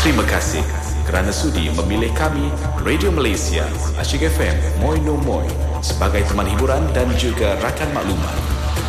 Terima kasih kerana sudi memilih kami, Radio Malaysia, Asyik FM, Moi No Moi, sebagai teman hiburan dan juga rakan maklumat.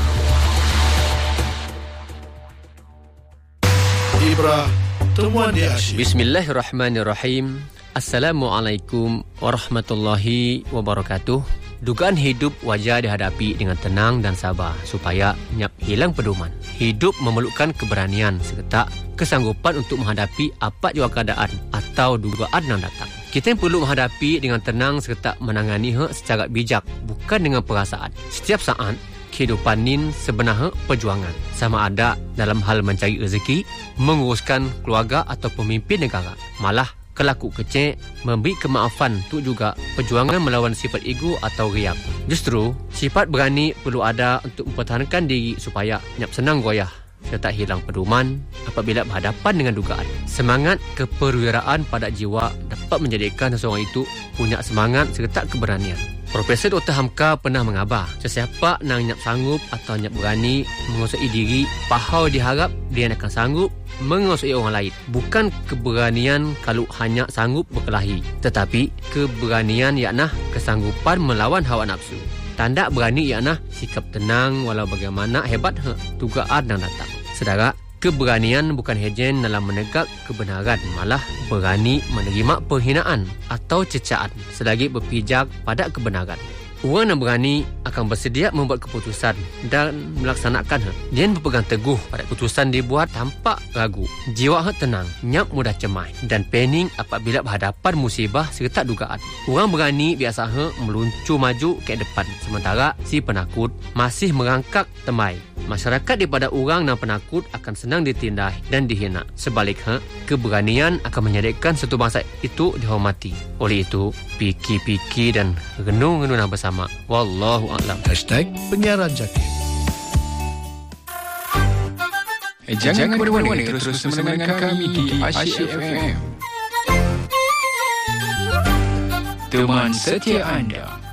Ibrah, temuan di Asyik. Bismillahirrahmanirrahim. Assalamualaikum warahmatullahi wabarakatuh. Dugaan hidup wajar dihadapi dengan tenang dan sabar supaya nyap hilang pedoman. Hidup memerlukan keberanian serta kesanggupan untuk menghadapi apa jua keadaan atau dugaan yang datang. Kita yang perlu menghadapi dengan tenang serta menangani secara bijak, bukan dengan perasaan. Setiap saat kehidupan ni sebenarnya perjuangan, sama ada dalam hal mencari rezeki, menguruskan keluarga atau pemimpin negara. Malah kelaku kecil memberi kemaafan tu juga perjuangan melawan sifat ego atau riak. Justru sifat berani perlu ada untuk mempertahankan diri supaya nyap senang goyah serta hilang pedoman apabila berhadapan dengan dugaan. Semangat keperwiraan pada jiwa dapat menjadikan seseorang itu punya semangat serta keberanian. Profesor Dr. Hamka pernah mengabar, sesiapa nang nyap sanggup atau nyap berani menguasai diri, pahau diharap dia akan sanggup menguasai orang lain. Bukan keberanian kalau hanya sanggup berkelahi, tetapi keberanian yakna kesanggupan melawan hawa nafsu. Tanda berani yakna sikap tenang walau bagaimana hebat dugaan yang datang. Saudara, keberanian bukan hejen dalam menegak kebenaran, malah berani menerima penghinaan atau cecaan selagi berpijak pada kebenaran. Orang yang berani akan bersedia membuat keputusan dan melaksanakan. Dia berpegang teguh pada keputusan dibuat tanpa ragu. Jiwa tenang, nyap mudah cemas dan panik apabila berhadapan musibah serta dugaan. Orang berani biasa meluncur maju ke depan, sementara si penakut masih merangkak temai. Masyarakat daripada orang yang penakut akan senang ditindas dan dihina. Sebaliknya, keberanian akan menjadikan satu bangsa itu dihormati. Oleh itu, fikir-fikir dan renung-renung bersama. Wallahu a'lam. #penyiaran Jaki. Jangan ke mana-mana, terus mendengarkan kami di Asyik FM. Teman setia anda.